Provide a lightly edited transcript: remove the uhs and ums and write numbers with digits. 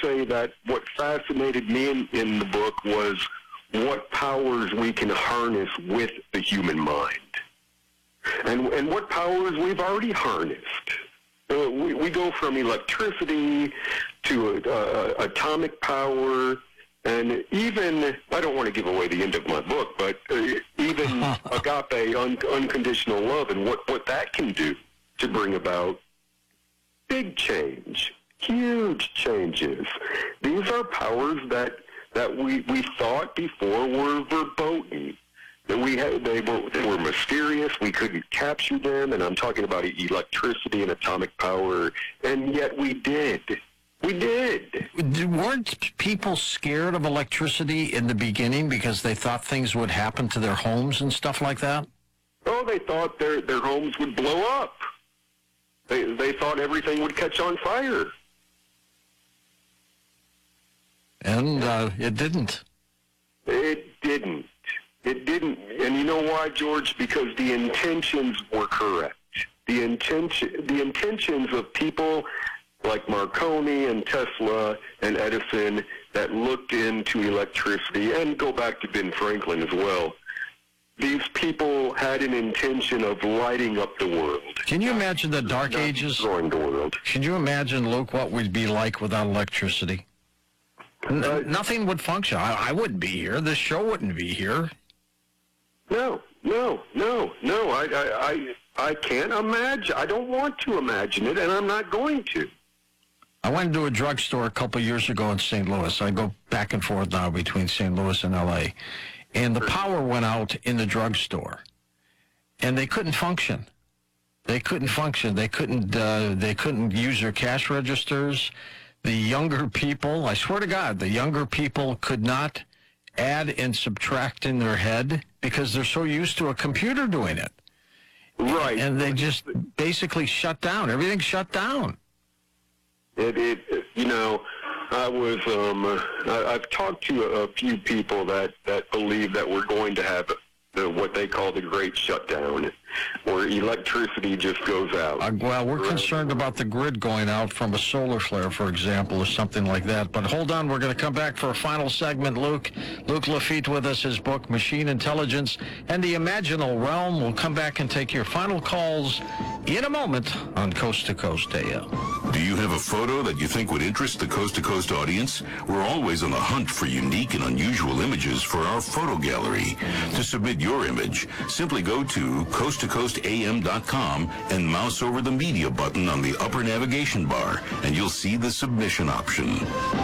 say that what fascinated me in the book was what powers we can harness with the human mind. And what powers we've already harnessed. We go from electricity to atomic power, and even, I don't want to give away the end of my book, but even agape, unconditional love, and what that can do to bring about big change, huge changes. These are powers that we thought before were verboten. That they were mysterious. We couldn't capture them, and I'm talking about electricity and atomic power, and yet we did. We did. Weren't people scared of electricity in the beginning because they thought things would happen to their homes and stuff like that? Oh, they thought their homes would blow up. They thought everything would catch on fire. And it didn't. It didn't. It didn't. And you know why, George? Because the intentions were correct. The intentions of people like Marconi and Tesla and Edison that looked into electricity, and go back to Ben Franklin as well. These people had an intention of lighting up the world. Can you imagine the Dark Ages? Destroying the world. Can you imagine, Luke, what we'd be like without electricity? Nothing would function. I wouldn't be here. This show wouldn't be here. No. I can't imagine. I don't want to imagine it, and I'm not going to. I went into a drugstore a couple of years ago in St. Louis. I go back and forth now between St. Louis and L.A., and the power went out in the drugstore, and they couldn't function. They couldn't function. They couldn't use their cash registers. The younger people, I swear to God, the younger people could not add and subtract in their head because they're so used to a computer doing it. Right. And they just basically shut down. Everything shut down. I've talked to a few people that believe that we're going to have what they call the Great Shutdown, where electricity just goes out. Well, we're concerned about the grid going out from a solar flare, for example, or something like that. But hold on, we're going to come back for a final segment. Luke Lafitte with us, his book, Machine Intelligence and the Imaginal Realm. We'll come back and take your final calls in a moment on Coast to Coast AM. Do you have a photo that you think would interest the Coast to Coast audience? We're always on the hunt for unique and unusual images for our photo gallery. To submit your image, simply go to coasttocoastam.com and mouse over the media button on the upper navigation bar, and you'll see the submission option.